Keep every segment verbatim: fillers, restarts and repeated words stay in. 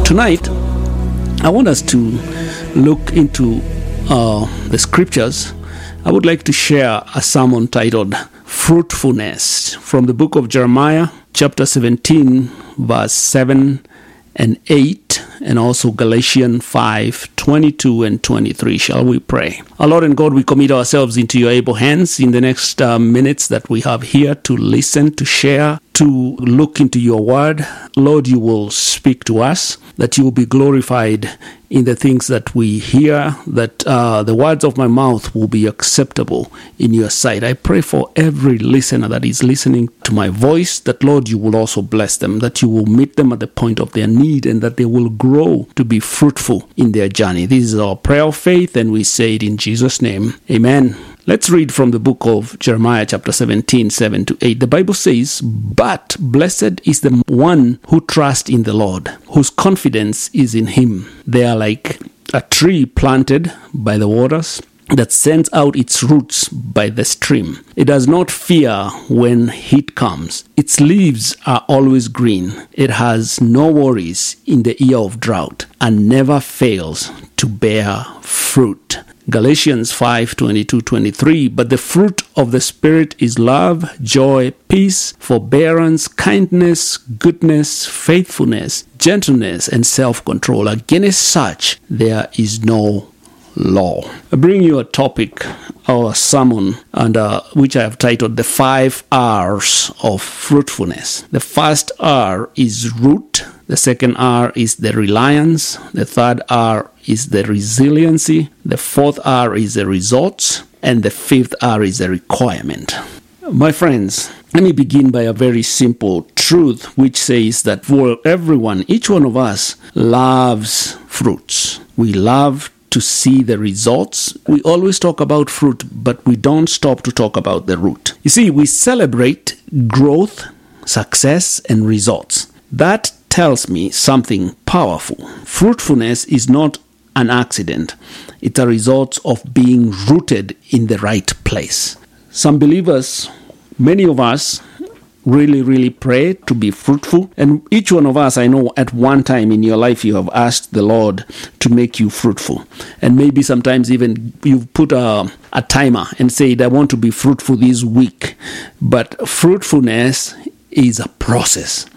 Tonight, I want us to look into uh, the scriptures. I would like to share a sermon titled Fruitfulness from the book of Jeremiah, chapter seventeen, verse seven and eight, and also Galatians five, twenty-two and twenty-three. Shall we pray? Our Lord and God, we commit ourselves into your able hands in the next uh, minutes that we have here to listen, to share, to look into your word. Lord, you will speak to us, that you will be glorified in the things that we hear, that uh, the words of my mouth will be acceptable in your sight. I pray for every listener that is listening to my voice, that, Lord, you will also bless them, that you will meet them at the point of their need, and that they will grow to be fruitful in their journey. This is our prayer of faith, and we say it in Jesus' name. Amen. Let's read from the book of Jeremiah, chapter seventeen, seven to eight. The Bible says, "But blessed is the one who trusts in the Lord, whose confidence is in him. They are like a tree planted by the waters, that sends out its roots by the stream. It does not fear when heat comes. Its leaves are always green. It has no worries in the year of drought, and never fails to bear fruit." Galatians five, twenty-two, twenty-three, "But the fruit of the Spirit is love, joy, peace, forbearance, kindness, goodness, faithfulness, gentleness, and self-control. Against such there is no law." I bring you a topic, or a sermon, and uh, which I have titled The Five R's of Fruitfulness. The first R is root. The second R is the reliance. The third R is the resiliency. The fourth R is the results. And the fifth R is the requirement. My friends, let me begin by a very simple truth, which says that for everyone, each one of us loves fruits. We love to see the results. We always talk about fruit, but we don't stop to talk about the root. You see, we celebrate growth, success, and results. That tells me something powerful. Fruitfulness is not an accident. It's a result of being rooted in the right place. Some believers, many of us, really, really pray to be fruitful. And each one of us, I know at one time in your life, you have asked the Lord to make you fruitful. And maybe sometimes even you've put a, a timer and said, I want to be fruitful this week. But fruitfulness is a process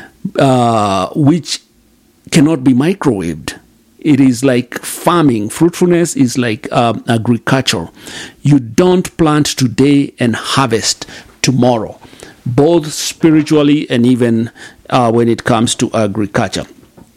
uh, which cannot be microwaved. It is like farming. Fruitfulness is like um, agriculture. You don't plant today and harvest tomorrow, both spiritually and even uh, when it comes to agriculture.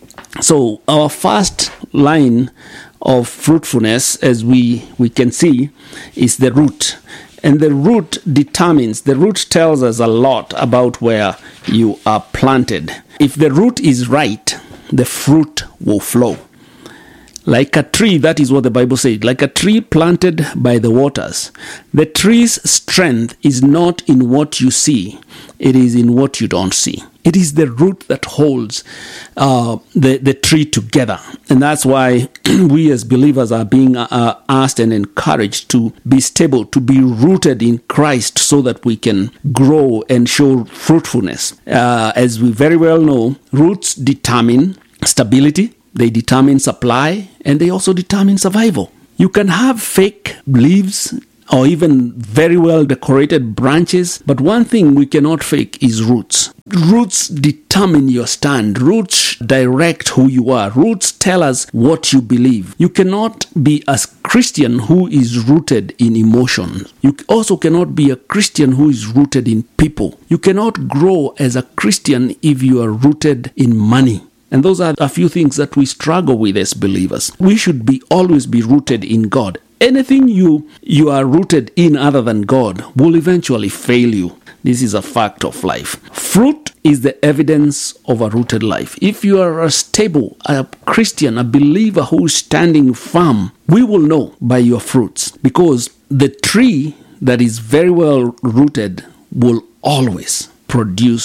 So our first line of fruitfulness, as we, we can see, is the root. And the root determines, the root tells us a lot about where you are planted. If the root is right, the fruit will flow. Like a tree, that is what the Bible says, like a tree planted by the waters. The tree's strength is not in what you see, it is in what you don't see. It is the root that holds uh, the, the tree together. And that's why we as believers are being uh, asked and encouraged to be stable, to be rooted in Christ so that we can grow and show fruitfulness. Uh, as we very well know, roots determine stability. They determine supply, and they also determine survival. You can have fake leaves or even very well decorated branches, but one thing we cannot fake is roots. Roots determine your stand. Roots direct who you are. Roots tell us what you believe. You cannot be a Christian who is rooted in emotion. You also cannot be a Christian who is rooted in people. You cannot grow as a Christian if you are rooted in money. And those are a few things that we struggle with as believers. We should be always be rooted in God. Anything you you are rooted in other than God will eventually fail you. This is a fact of life. Fruit is the evidence of a rooted life. If you are a stable, a Christian, a believer who is standing firm, we will know by your fruits, because the tree that is very well rooted will always produce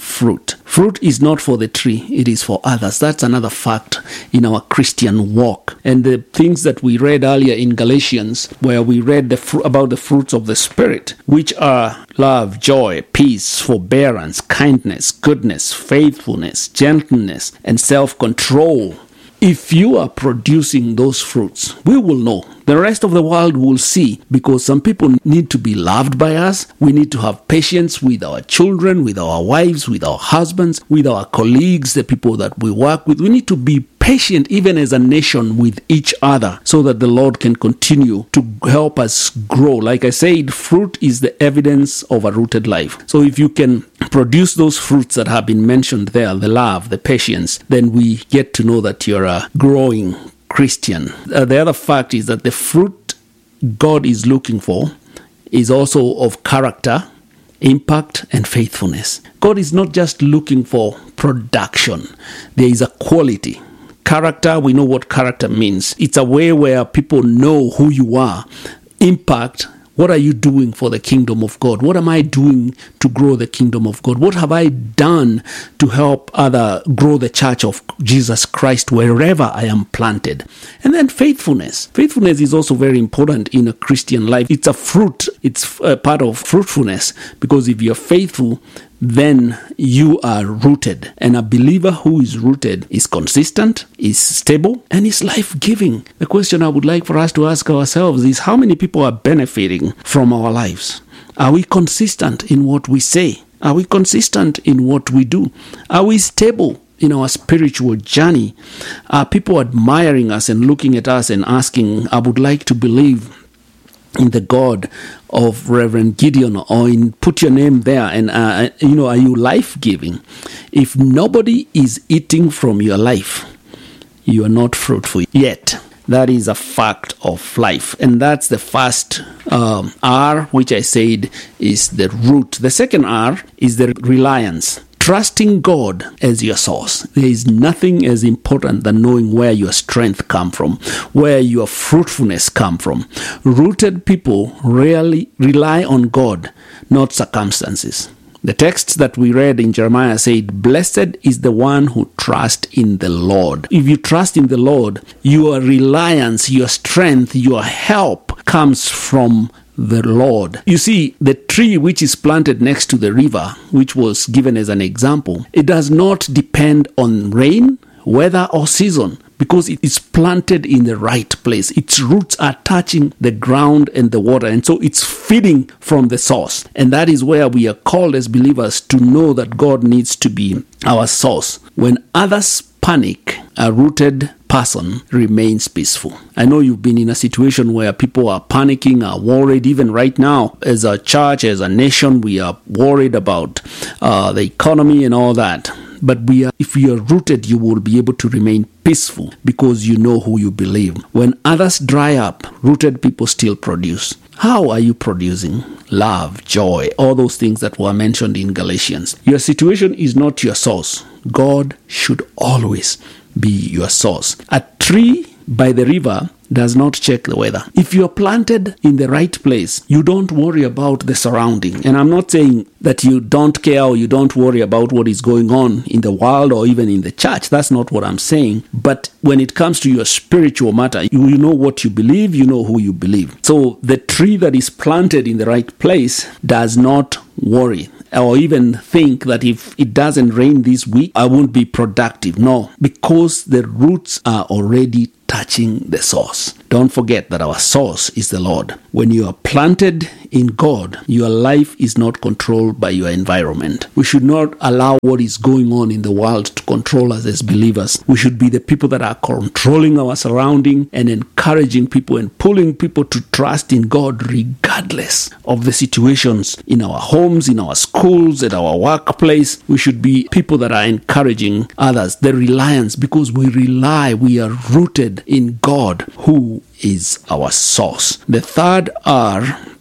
fruit. Fruit is not for the tree, it is for others. That's another fact in our Christian walk. And the things that we read earlier in Galatians, where we read the fr- about the fruits of the Spirit, which are love, joy, peace, forbearance, kindness, goodness, faithfulness, gentleness, and self-control. If you are producing those fruits, we will know. The rest of the world will see, because some people need to be loved by us. We need to have patience with our children, with our wives, with our husbands, with our colleagues, the people that we work with. We need to be patient even as a nation with each other, so that the Lord can continue to help us grow. Like I said, fruit is the evidence of a rooted life. So if you can produce those fruits that have been mentioned there, the love, the patience, then we get to know that you're a growing Christian. Uh, the other fact is that the fruit God is looking for is also of character, impact, and faithfulness. God is not just looking for production. There is a quality. Character, we know what character means. It's a way where people know who you are. Impact, what are you doing for the kingdom of God? What am I doing to grow the kingdom of God? What have I done to help other grow the church of Jesus Christ wherever I am planted? And then faithfulness. Faithfulness is also very important in a Christian life. It's a fruit. It's a part of fruitfulness, because if you're faithful, then you are rooted. And a believer who is rooted is consistent, is stable, and is life-giving. The question I would like for us to ask ourselves is, how many people are benefiting from our lives? Are we consistent in what we say? Are we consistent in what we do? Are we stable in our spiritual journey? Are people admiring us and looking at us and asking, I would like to believe in the God of Reverend Gideon, or in put your name there, and uh, you know, are you life-giving? If nobody is eating from your life, you are not fruitful yet. That is a fact of life, and that's the first um, R, which I said is the root. The second R is the reliance. Trusting God as your source. There is nothing as important than knowing where your strength comes from, where your fruitfulness comes from. Rooted people rarely rely on God, not circumstances. The text that we read in Jeremiah said, "Blessed is the one who trusts in the Lord." If you trust in the Lord, your reliance, your strength, your help comes from the Lord. You see, the tree which is planted next to the river, which was given as an example, it does not depend on rain, weather, or season, because it is planted in the right place. Its roots are touching the ground and the water, and so it's feeding from the source. And that is where we are called as believers to know that God needs to be our source. When others panic, a rooted person remains peaceful. I know you've been in a situation where people are panicking, are worried. Even right now, as a church, as a nation, we are worried about uh, the economy and all that. But we are, if you are rooted, you will be able to remain peaceful because you know who you believe. When others dry up, rooted people still produce. How are you producing? Love, joy, all those things that were mentioned in Galatians. Your situation is not your source. God should always be your source. A tree by the river does not check the weather. If you're planted in the right place, you don't worry about the surrounding. And I'm not saying that you don't care or you don't worry about what is going on in the world or even in the church. That's not what I'm saying. But when it comes to your spiritual matter, you, you know what you believe, you know who you believe. So the tree that is planted in the right place does not worry or even think that if it doesn't rain this week, I won't be productive. No, because the roots are already touching the source. Don't forget that our source is the Lord. When you are planted in God, your life is not controlled by your environment. We should not allow what is going on in the world to control us as believers. We should be the people that are controlling our surrounding and encouraging people and pulling people to trust in God regardless of the situations in our homes, in our schools, at our workplace. We should be people that are encouraging others, the reliance, because we rely, we are rooted in God, who is our source. The third R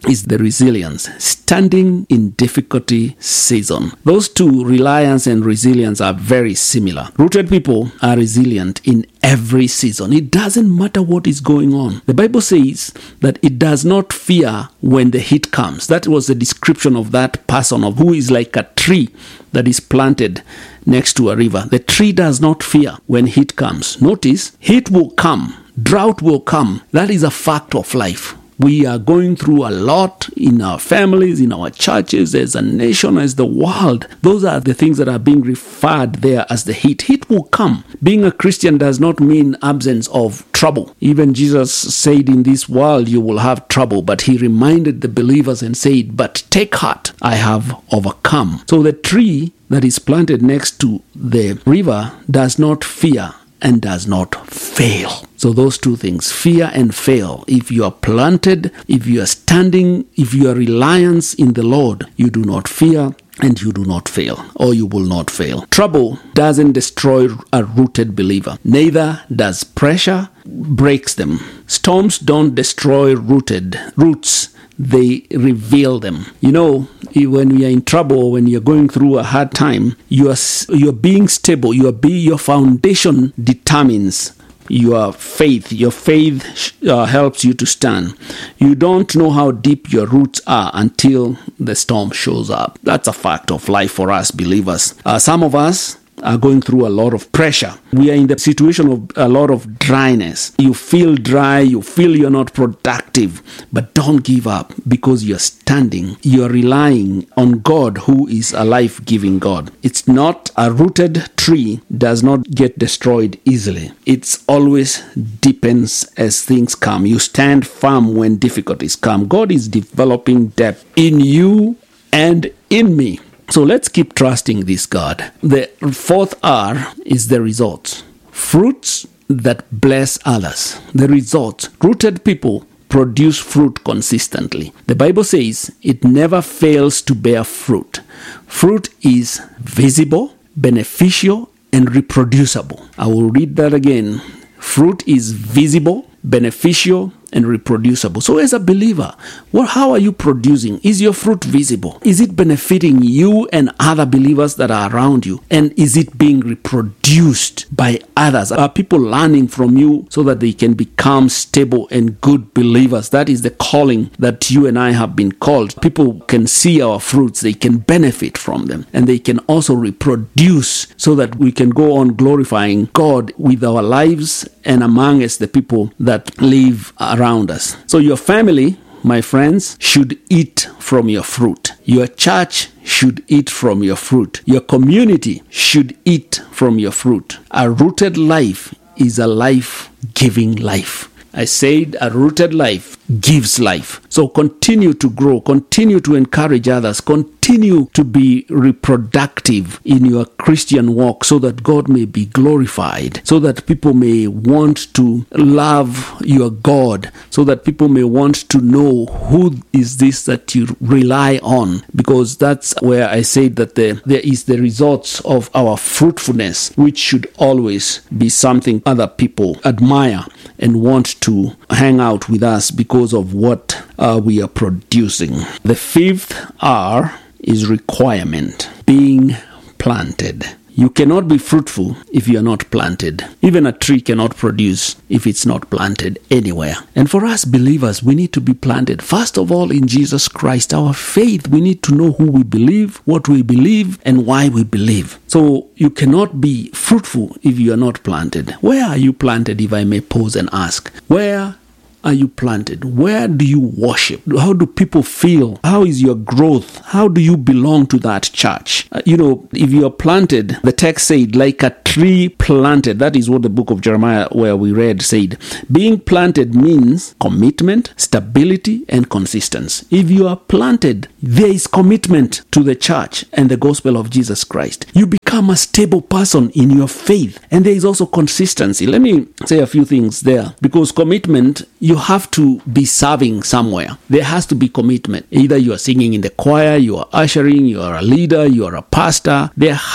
is the resilience, standing in difficulty season. Those two, reliance and resilience, are very similar. Rooted people are resilient in every season. It doesn't matter what is going on. The Bible says that it does not fear when the heat comes. That was the description of that person, of who is like a tree that is planted next to a river. The tree does not fear when heat comes. Notice, heat will come, drought will come. That is a fact of life. We are going through a lot in our families, in our churches, as a nation, as the world. Those are the things that are being referred there as the heat. Heat will come. Being a Christian does not mean absence of trouble. Even Jesus said, in this world you will have trouble, but he reminded the believers and said, but take heart, I have overcome. So the tree that is planted next to the river does not fear and does not fail. So those two things, fear and fail. If you are planted, if you are standing, if you are reliance in the Lord, you do not fear and you do not fail, or you will not fail. Trouble doesn't destroy a rooted believer. Neither does pressure breaks them. Storms don't destroy rooted roots. They reveal them. You know, when we are in trouble, or when you're going through a hard time, you are you're being stable. You are be your foundation determines your faith. Your faith uh, helps you to stand. You don't know how deep your roots are until the storm shows up. That's a fact of life for us believers. Uh, some of us are going through a lot of pressure. We are in the situation of a lot of dryness. You feel dry, you feel you're not productive, but don't give up, because you're standing, you're relying on God, who is a life-giving God. It's not a rooted tree does not get destroyed easily. It's always deepens as things come. You stand firm when difficulties come. God is developing depth in you and in me. So let's keep trusting this God. The fourth R is the results. Fruits that bless others. The results. Rooted people produce fruit consistently. The Bible says it never fails to bear fruit. Fruit is visible, beneficial, and reproducible. I will read that again. Fruit is visible, beneficial, and reproducible. So as a believer, well, how are you producing? Is your fruit visible? Is it benefiting you and other believers that are around you? And is it being reproduced by others? Are people learning from you so that they can become stable and good believers? That is the calling that you and I have been called. People can see our fruits, they can benefit from them, and they can also reproduce so that we can go on glorifying God with our lives and among us the people that live around us. So your family, my friends, should eat from your fruit. Your church should eat from your fruit. Your community should eat from your fruit. A rooted life is a life-giving life. I said a rooted life gives life. So continue to grow, continue to encourage others, continue to be reproductive in your Christian walk so that God may be glorified, so that people may want to love your God, so that people may want to know who is this that you rely on, because that's where I said that the, there is the results of our fruitfulness, which should always be something other people admire and want to hang out with us because of what uh, we are producing. The fifth R is requirement, being planted. You cannot be fruitful if you are not planted. Even a tree cannot produce if it's not planted anywhere. And for us believers, we need to be planted. First of all, in Jesus Christ, our faith, we need to know who we believe, what we believe, and why we believe. So you cannot be fruitful if you are not planted. Where are you planted, if I may pause and ask? Where are you planted? Where do you worship? How do people feel? How is your growth? How do you belong to that church? Uh, you know, if you are planted, the text said, like a tree planted. That is what the book of Jeremiah, where we read, said. Being planted means commitment, stability, and consistency. If you are planted, there is commitment to the church and the gospel of Jesus Christ. You become a stable person in your faith, and there is also consistency. Let me say a few things there, because commitment, you have to be serving somewhere. There has to be commitment. Either you are singing in the choir, you are ushering, you are a leader, you are a pastor. There has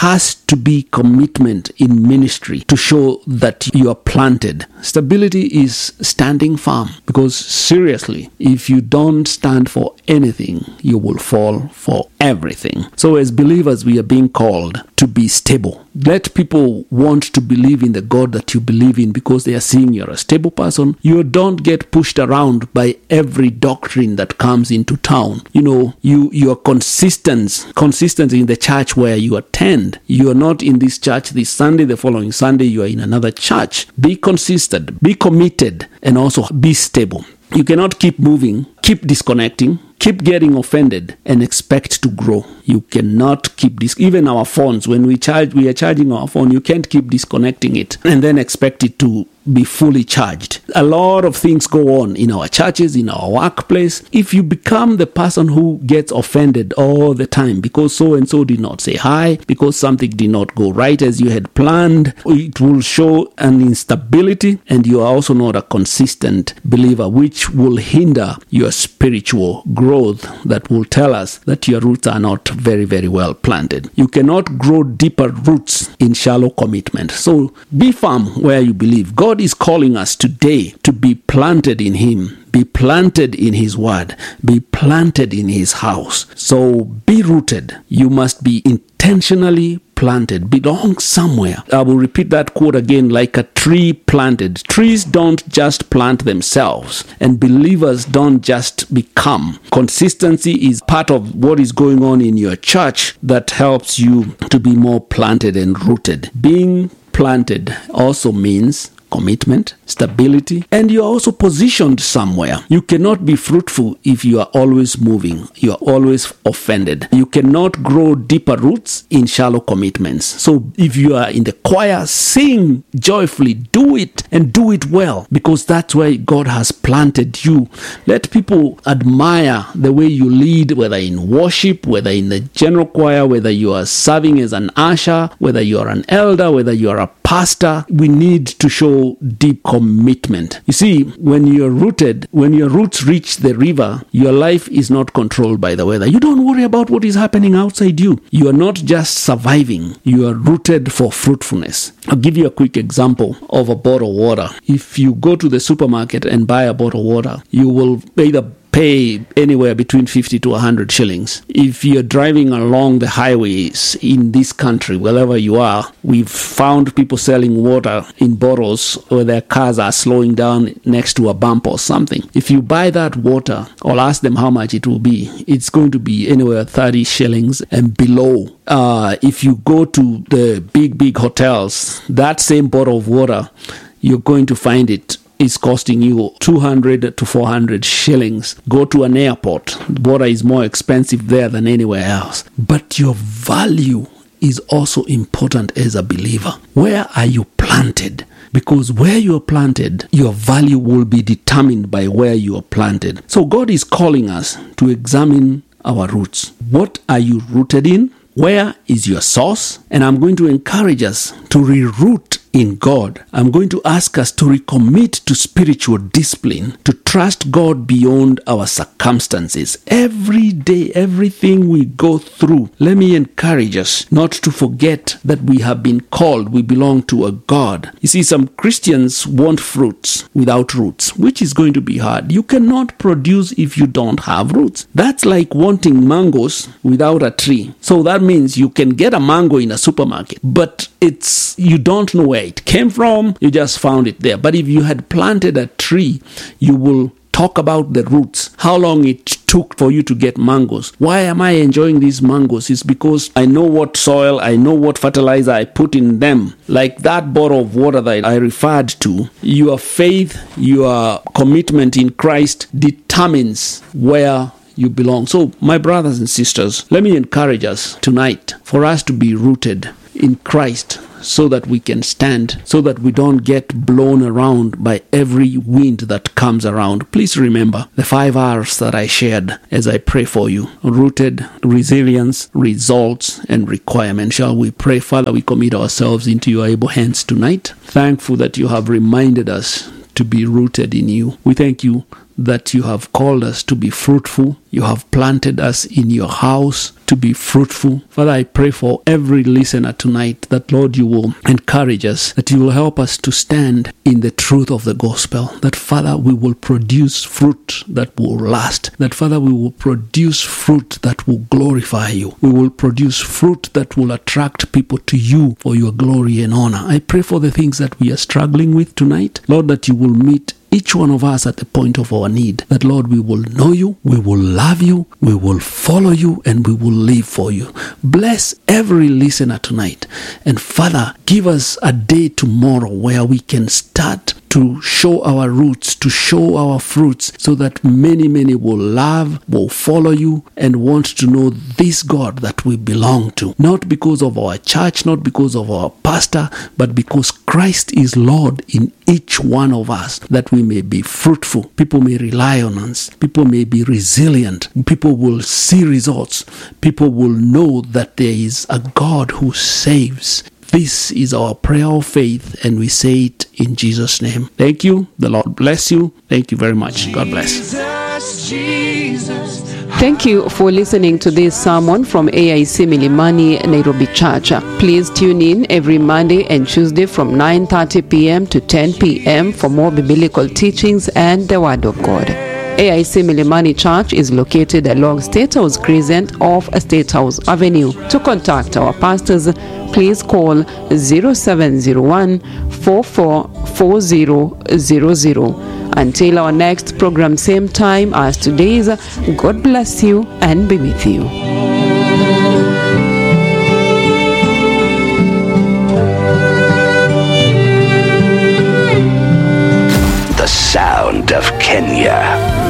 to be commitment in ministry to show that you are planted. Stability is standing firm, because seriously, if you don't stand for anything, you will fall for everything. So as believers, we are being called to be stable. Let people want to believe in the God that you believe in because they are seeing you're a stable person. You don't get pushed around by every doctrine that comes into town. You know, you you are consistent, consistent in the church where you attend. You are not in this church this Sunday, the following Sunday you are in another church. Be consistent, be committed, and also be stable. You cannot keep moving, keep disconnecting, keep getting offended, and expect to grow. You cannot keep this. Even our phones, when we charge, we are charging our phone, you can't keep disconnecting it and then expect it to be fully charged. A lot of things go on in our churches, in our workplace. If you become the person who gets offended all the time because so and so did not say hi, because something did not go right as you had planned, it will show an instability, and you are also not a consistent believer, which will hinder your spiritual growth. That will tell us that your roots are not very, very well planted. You cannot grow deeper roots in shallow commitment. So be firm where you believe. God is calling us today to be planted in Him. Be planted in His word. Be planted in His house. So be rooted. You must be intentionally planted. Belong somewhere. I will repeat that quote again, like a tree planted. Trees don't just plant themselves, and believers don't just become. Consistency is part of what is going on in your church that helps you to be more planted and rooted. Being planted also means commitment, stability, and you're also positioned somewhere. You cannot be fruitful if you are always moving. You are always offended. You cannot grow deeper roots in shallow commitments. So if you are in the choir, sing joyfully, do it and do it well, because that's where God has planted you. Let people admire the way you lead, whether in worship, whether in the general choir, whether you are serving as an usher, whether you are an elder, whether you are a pastor. We need to show deep commitment. You see, when you're rooted, when your roots reach the river, your life is not controlled by the weather. You don't worry about what is happening outside you. You are not just surviving. You are rooted for fruitfulness. I'll give you a quick example of a bottle of water. If you go to the supermarket and buy a bottle of water, you will either pay anywhere between fifty to one hundred shillings. If you're driving along the highways in this country, wherever you are, we've found people selling water in bottles where their cars are slowing down next to a bump or something. If you buy that water, or ask them how much it will be, it's going to be anywhere thirty shillings and below. Uh, if you go to the big, big hotels, that same bottle of water, you're going to find it is costing you two hundred to four hundred shillings. Go to an airport. Water is more expensive there than anywhere else. But your value is also important as a believer. Where are you planted? Because where you are planted, your value will be determined by where you are planted. So God is calling us to examine our roots. What are you rooted in? Where is your source? And I'm going to encourage us to reroot in God. I'm going to ask us to recommit to spiritual discipline, to trust God beyond our circumstances. Every day, everything we go through, let me encourage us not to forget that we have been called, we belong to a God. You see, some Christians want fruits without roots, which is going to be hard. You cannot produce if you don't have roots. That's like wanting mangoes without a tree. So that means you can get a mango in a supermarket, but it's you don't know where it came from, you just found it there. But if you had planted a tree, you will talk about the roots, how long it took for you to get mangoes. Why am I enjoying these mangoes? It's because I know what soil, I know what fertilizer I put in them. Like that bottle of water that I referred to, your faith, your commitment in Christ determines where you belong. So, my brothers and sisters, let me encourage us tonight for us to be rooted in Christ, so that we can stand, so that we don't get blown around by every wind that comes around. Please remember the five R's that I shared as I pray for you. Rooted, resilience, results, and requirement. Shall we pray? Father, we commit ourselves into your able hands tonight. Thankful that you have reminded us to be rooted in you. We thank you that you have called us to be fruitful. You have planted us in your house to be fruitful. Father, I pray for every listener tonight that, Lord, you will encourage us, that you will help us to stand in the truth of the gospel, that, Father, we will produce fruit that will last, that, Father, we will produce fruit that will glorify you. We will produce fruit that will attract people to you for your glory and honor. I pray for the things that we are struggling with tonight, Lord, that you will meet each one of us at the point of our need, that, Lord, we will know you, we will love you, we will follow you, and we will live for you. Bless every listener tonight. And Father, give us a day tomorrow where we can start to show our roots, to show our fruits, so that many, many will love, will follow you, and want to know this God that we belong to. Not because of our church, not because of our pastor, but because Christ is Lord in each one of us, that we may be fruitful. People may rely on us. People may be resilient. People will see results. People will know that there is a God who saves. This is our prayer of faith, and we say it in Jesus' name. Thank you. The Lord bless you. Thank you very much. God bless. Jesus, Jesus. Thank you for listening to this sermon from A I C Milimani Nairobi Church. Please tune in every Monday and Tuesday from nine thirty p.m. to ten p.m. for more biblical teachings and the Word of God. A I C Milimani Church is located along State House Crescent off State House Avenue. To contact our pastors, please call zero seven zero one, four four four zero zero zero. Until our next program, same time as today's, God bless you and be with you. The sound of Kenya.